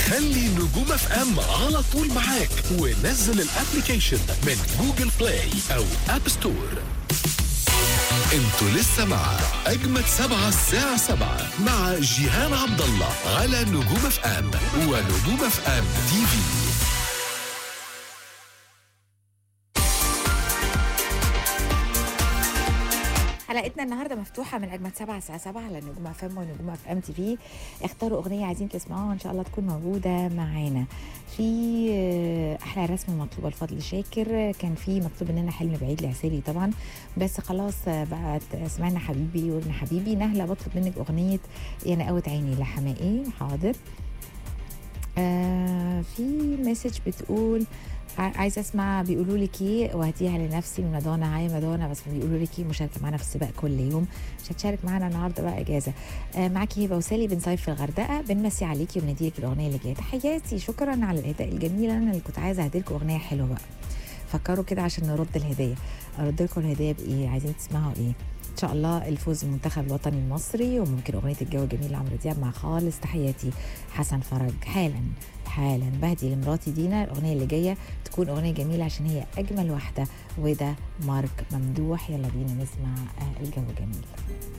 خلي نجوم اف ام على طول معاك، ونزل الابليكيشن من جوجل بلاي او اب ستور. انتوا لسه مع اجمد 7 الساعة 7 مع جيهان عبد الله على نجوم اف ام ونجوم اف ام تي في. حلقتنا النهارده مفتوحه من اجمد 7 الساعه 7 على نجوم اف ام ونجوم اف ام تي في. اختاروا اغنيه عايزين تسمعوها ان شاء الله تكون موجوده معانا في احلى رسم مطلوبه لفضل شاكر. كان في مطلوب مننا حلم بعيد لعسيري طبعا، بس خلاص بقى سمعنا حبيبي وابن حبيبي. نهله بطلب منك اغنيه يا نقاوة عيني لحمائي. حاضر. في مسج بتقول عايزه اسمع بيقولوا لك ايه وهديها لنفسي من مادونا. هاي مادونا، بس بيقولوا لك ايه مشاركه معانا في السباق كل يوم، مش هتشارك معانا النهارده بقى اجازه. معاكي هبه وسالي بنصيف في الغردقه، بنمسي عليكي وبنديلك الاغنيه اللي جايه. تحياتي، شكرا على الاهداء الجميل. انا اللي كنت عايزه اهديلكم اغنيه حلوه بقى، فكروا كده عشان نرد الهديه. ارد لكم الهديه بايه؟ عايزين تسمعوا ايه؟ ان شاء الله الفوز المنتخب الوطني المصري، وممكن اغنيه الجو الجميل لعمرو دياب مع خالص. تحياتي حسن فرج. حالا بهدي لمراتي دينا الاغنيه اللي جايه تكون اغنيه جميله عشان هي اجمل واحده، وده مارك ممدوح. يلا بينا نسمع الجو جميل.